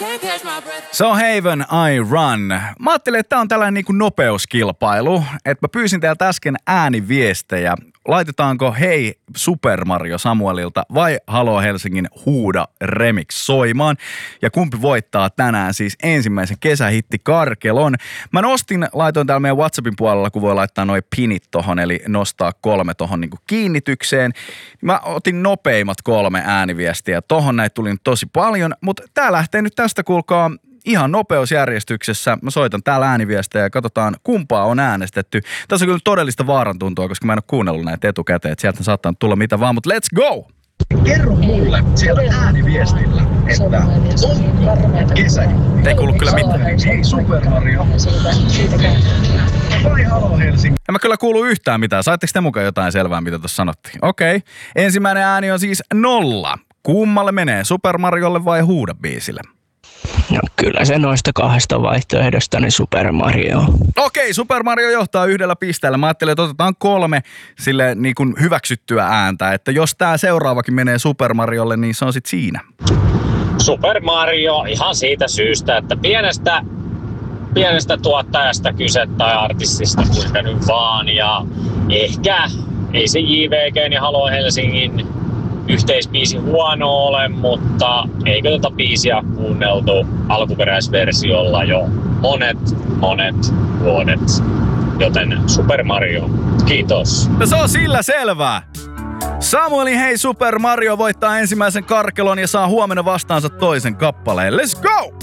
So Haven, I Run. Mä ajattelin, että tää on tällainen niin kuin nopeuskilpailu, että mä pyysin teiltä äsken ääniviestejä. Laitetaanko Hei Super Mario Samuelilta vai Halo Helsingin Huuda remix soimaan? Ja kumpi voittaa tänään siis ensimmäisen kesähitti Karkelon? Mä laitoin täällä meidän WhatsAppin puolella, kun voi laittaa noi pinit tohon, eli nostaa 3 tohon niinku kiinnitykseen. Mä otin nopeimmat 3 ääniviestiä. Tohon näitä tuli tosi paljon, mutta tää lähtee nyt tästä, kuulkaa, ihan nopeusjärjestyksessä. Mä soitan täällä ääniviestejä ja katsotaan, kumpaa on äänestetty. Tässä on kyllä todellista vaarantuntua, koska mä en ole kuunnellut näitä etukäteen, että sieltä saattaa tulla mitä vaan, mutta let's go! Kerro mulle siellä ääniviestillä, että onko kesähitti. Ei kuulu kyllä mitään. Hei Super Mario. Vai Halo Helsinki. En mä kyllä kuulu yhtään mitään. Saitteko te mukaan jotain selvää, mitä tuossa sanottiin? Okei. Ensimmäinen ääni on siis 0. Kummalle menee, Super Mariolle vai Huuda biisille? No kyllä se noista 2 vaihtoehdosta niin Super Mario. Okei, Super Mario johtaa 1 pisteellä. Mä ajattelin, että otetaan 3 sille niin kuin hyväksyttyä ääntä. Että jos tää seuraavakin menee Super Mariolle, niin se on sit siinä. Super Mario ihan siitä syystä, että pienestä tuottajasta kyse tai artistista kuinka nyt vaan. Ja ehkä ei se JVG ja Halo Helsingin yhteisbiisi huono ole, mutta eikö tätä biisiä kuunneltu alkuperäisversiolla jo monet vuodet. Joten Super Mario, kiitos. No se on sillä selvää. Samuelin Hei Super Mario voittaa ensimmäisen Karkelon ja saa huomenna vastaansa toisen kappaleen. Let's go!